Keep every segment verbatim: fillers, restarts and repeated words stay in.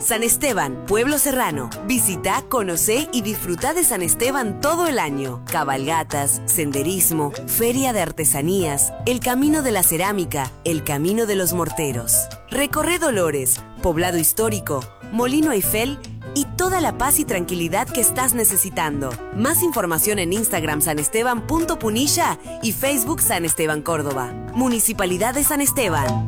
San Esteban, Pueblo Serrano. Visita, conocé y disfruta de San Esteban todo el año. Cabalgatas, senderismo, feria de artesanías, el camino de la cerámica, el camino de los morteros. Recorre Dolores, poblado histórico, Molino Eiffel y toda la paz y tranquilidad que estás necesitando. Más información en Instagram sanesteban punto punilla y Facebook San Esteban Córdoba. Municipalidad de San Esteban.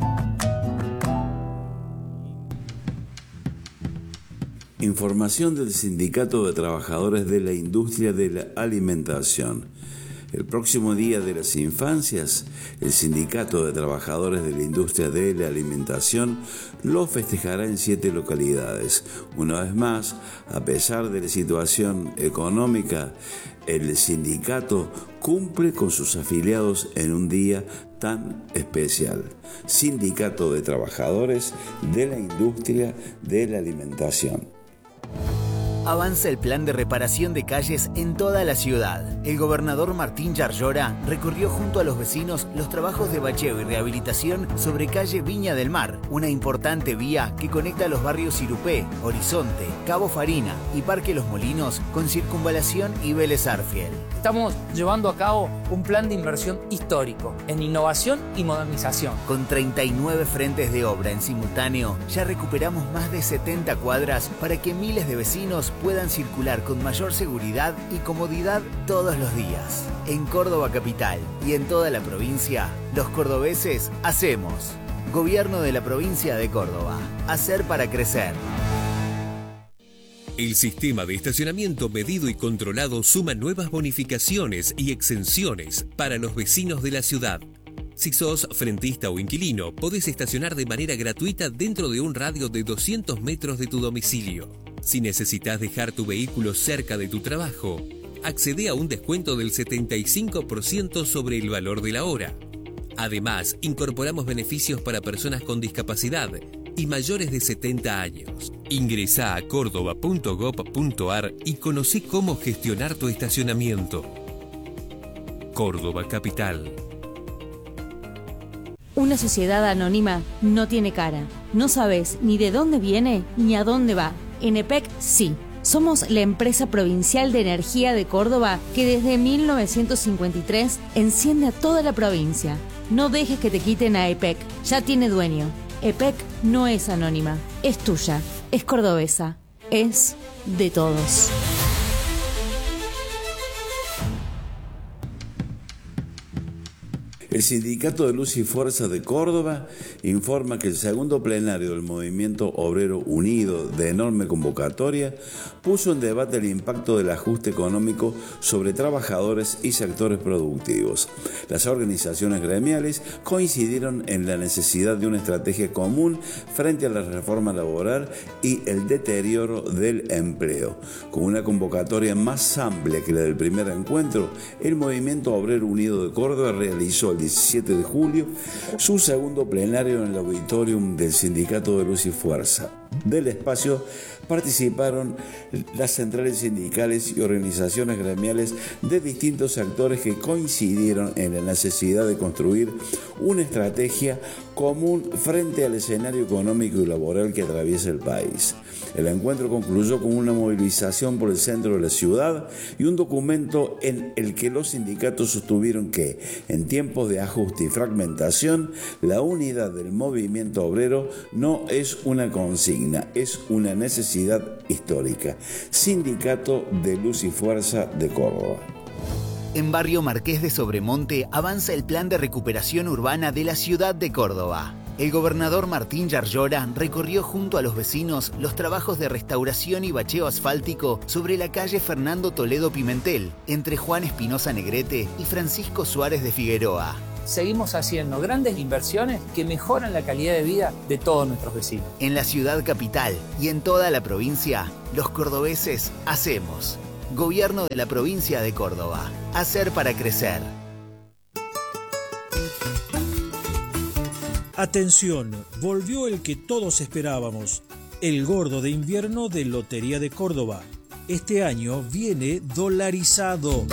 Información del Sindicato de Trabajadores de la Industria de la Alimentación. El próximo Día de las Infancias, el Sindicato de Trabajadores de la Industria de la Alimentación lo festejará en siete localidades. Una vez más, a pesar de la situación económica, el sindicato cumple con sus afiliados en un día tan especial. Sindicato de Trabajadores de la Industria de la Alimentación. Avanza el plan de reparación de calles en toda la ciudad. El gobernador Martín Yarlora recorrió junto a los vecinos los trabajos de bacheo y rehabilitación sobre calle Viña del Mar, una importante vía que conecta los barrios Irupé, Horizonte, Cabo Farina y Parque Los Molinos con Circunvalación y Vélez Arfiel. Estamos llevando a cabo un plan de inversión histórico en innovación y modernización. Con treinta y nueve frentes de obra en simultáneo, ya recuperamos más de setenta cuadras para que miles de vecinos puedan circular con mayor seguridad y comodidad todos los días. En Córdoba capital y en toda la provincia, los cordobeses hacemos. Gobierno de la provincia de Córdoba. Hacer para crecer. El sistema de estacionamiento medido y controlado suma nuevas bonificaciones y exenciones para los vecinos de la ciudad. Si sos frentista o inquilino, podés estacionar de manera gratuita dentro de un radio de doscientos metros de tu domicilio. Si necesitas dejar tu vehículo cerca de tu trabajo, accede a un descuento del setenta y cinco por ciento sobre el valor de la hora. Además, incorporamos beneficios para personas con discapacidad y mayores de setenta años. Ingresá a córdoba punto gob punto ar y conocé cómo gestionar tu estacionamiento. Córdoba Capital. Una sociedad anónima no tiene cara. No sabes ni de dónde viene ni a dónde va. En E P E C sí. Somos la empresa provincial de energía de Córdoba que desde mil novecientos cincuenta y tres enciende a toda la provincia. No dejes que te quiten a E P E C. Ya tiene dueño. E P E C no es anónima. Es tuya. Es cordobesa. Es de todos. El Sindicato de Luz y Fuerza de Córdoba informa que el segundo plenario del Movimiento Obrero Unido de enorme convocatoria puso en debate el impacto del ajuste económico sobre trabajadores y sectores productivos. Las organizaciones gremiales coincidieron en la necesidad de una estrategia común frente a la reforma laboral y el deterioro del empleo. Con una convocatoria más amplia que la del primer encuentro, el Movimiento Obrero Unido de Córdoba realizó el diecisiete de julio su segundo plenario en el auditorium del Sindicato de Luz y Fuerza. Del espacio participaron las centrales sindicales y organizaciones gremiales de distintos sectores que coincidieron en la necesidad de construir una estrategia común frente al escenario económico y laboral que atraviesa el país. El encuentro concluyó con una movilización por el centro de la ciudad y un documento en el que los sindicatos sostuvieron que, en tiempos de ajuste y fragmentación, la unidad del movimiento obrero no es una consigna, es una necesidad histórica. Sindicato de Luz y Fuerza de Córdoba. En Barrio Marqués de Sobremonte avanza el plan de recuperación urbana de la ciudad de Córdoba. El gobernador Martín Yarlora recorrió junto a los vecinos los trabajos de restauración y bacheo asfáltico sobre la calle Fernando Toledo Pimentel, entre Juan Espinosa Negrete y Francisco Suárez de Figueroa. Seguimos haciendo grandes inversiones que mejoran la calidad de vida de todos nuestros vecinos. En la ciudad capital y en toda la provincia, los cordobeses hacemos. Gobierno de la provincia de Córdoba. Hacer para crecer. Atención, volvió el que todos esperábamos, el gordo de invierno de Lotería de Córdoba. Este año viene dolarizado.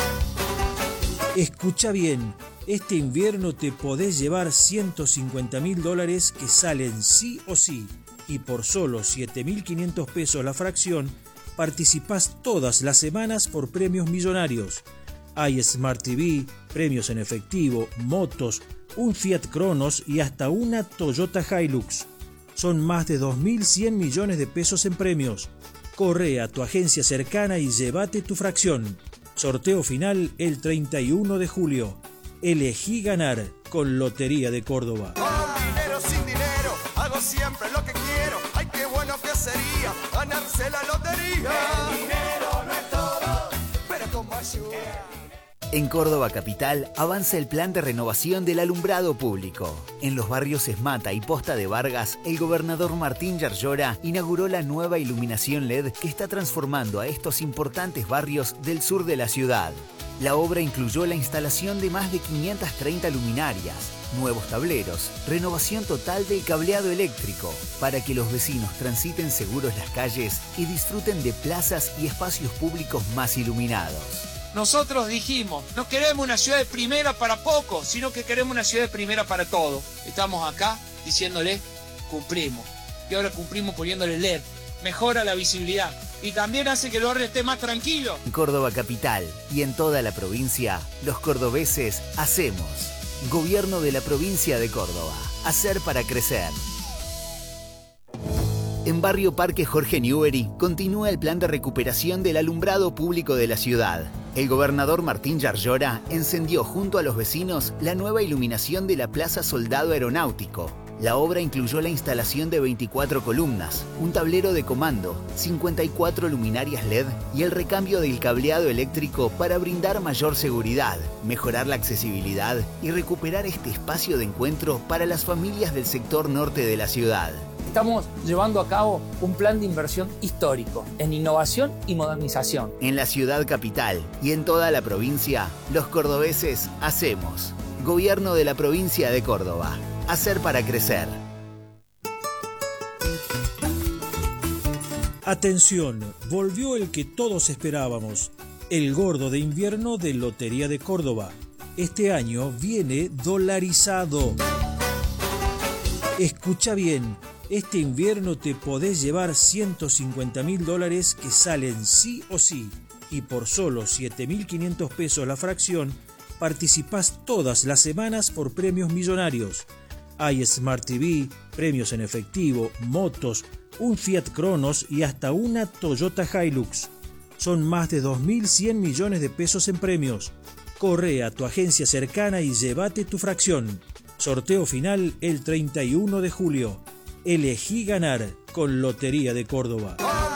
Escucha bien, este invierno te podés llevar ciento cincuenta mil dólares que salen sí o sí. y por solo siete mil quinientos pesos la fracción, participás todas las semanas por premios millonarios. Hay Smart T V, premios en efectivo, motos, un Fiat Cronos y hasta una Toyota Hilux. Son más de dos mil cien millones de pesos en premios. Corre a tu agencia cercana y llévate tu fracción. Sorteo final el treinta y uno de julio. Elegí ganar con Lotería de Córdoba. Con dinero, sin dinero, hago siempre lo que quiero. Ay, qué bueno que sería ganarse la lotería. El dinero no es todo, pero como ayuda. En Córdoba Capital avanza el plan de renovación del alumbrado público. En los barrios Esmata y Posta de Vargas, el gobernador Martín Yarlora inauguró la nueva iluminación L E D que está transformando a estos importantes barrios del sur de la ciudad. La obra incluyó la instalación de más de quinientas treinta luminarias, nuevos tableros, renovación total del cableado eléctrico, para que los vecinos transiten seguros las calles y disfruten de plazas y espacios públicos más iluminados. Nosotros dijimos, no queremos una ciudad de primera para pocos, sino que queremos una ciudad de primera para todos. Estamos acá diciéndole, cumplimos. Y ahora cumplimos poniéndole L E D. Mejora la visibilidad y también hace que el barrio esté más tranquilo. En Córdoba Capital y en toda la provincia, los cordobeses hacemos. Gobierno de la provincia de Córdoba. Hacer para crecer. En Barrio Parque Jorge Newbery continúa el plan de recuperación del alumbrado público de la ciudad. El gobernador Martín Yarlora encendió junto a los vecinos la nueva iluminación de la Plaza Soldado Aeronáutico. La obra incluyó la instalación de veinticuatro columnas, un tablero de comando, cincuenta y cuatro luminarias L E D y el recambio del cableado eléctrico para brindar mayor seguridad, mejorar la accesibilidad y recuperar este espacio de encuentro para las familias del sector norte de la ciudad. Estamos llevando a cabo un plan de inversión histórico en innovación y modernización. En la ciudad capital y en toda la provincia, los cordobeses hacemos. Gobierno de la provincia de Córdoba. Hacer para crecer. Atención, volvió el que todos esperábamos, el gordo de invierno de Lotería de Córdoba. Este año viene dolarizado. Escucha bien, este invierno te podés llevar ciento cincuenta mil dólares que salen sí o sí, y por solo siete mil quinientos pesos la fracción, participás todas las semanas por premios millonarios. Hay Smart T V, premios en efectivo, motos, un Fiat Cronos y hasta una Toyota Hilux. Son más de dos mil cien millones de pesos en premios. Corre a tu agencia cercana y llévate tu fracción. Sorteo final el treinta y uno de julio. Elegí ganar con Lotería de Córdoba.